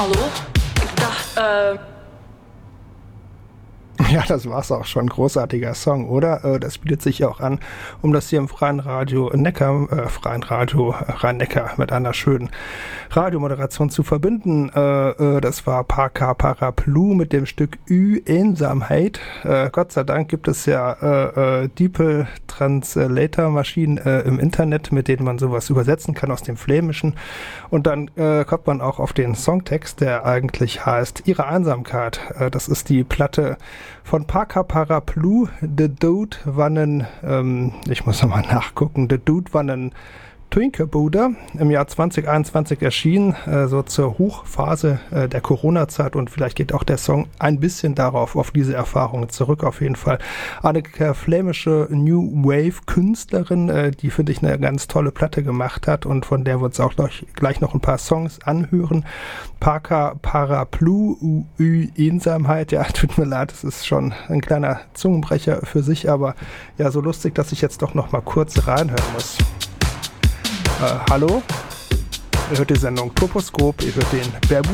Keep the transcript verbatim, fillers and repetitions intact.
Hallo? Ich dachte, äh... Ja, das war's auch schon. Großartiger Song, oder? Äh, das bietet sich auch an, um das hier im Freien Radio Neckar, äh, Freien Radio Rhein-Neckar mit einer schönen Radiomoderation zu verbinden. Äh, äh, das war Parker Paraplu mit dem Stück Ü Einsamkeit. Äh, Gott sei Dank gibt es ja äh, äh, DeepL Translator-Maschinen äh, im Internet, mit denen man sowas übersetzen kann aus dem Flämischen. Und dann äh, kommt man auch auf den Songtext, der eigentlich heißt Ihre Einsamkeit. Äh, das ist die Platte von Parker Paraplu. The Dude wannen, ähm, ich muss nochmal nachgucken, The Dude wannen Twinkerbude im Jahr zwanzig einundzwanzig erschienen, äh, so zur Hochphase äh, der Corona-Zeit, und vielleicht geht auch der Song ein bisschen darauf, auf diese Erfahrungen zurück. Auf jeden Fall eine flämische New Wave-Künstlerin, äh, die, finde ich, eine ganz tolle Platte gemacht hat und von der wir uns auch gleich, gleich noch ein paar Songs anhören. Parker Paraplu, Ü Einsamkeit, ja, tut mir leid, es ist schon ein kleiner Zungenbrecher für sich, aber ja, so lustig, dass ich jetzt doch noch mal kurz reinhören muss. Äh, hallo, ihr hört die Sendung Toposkop, ihr hört den Berbu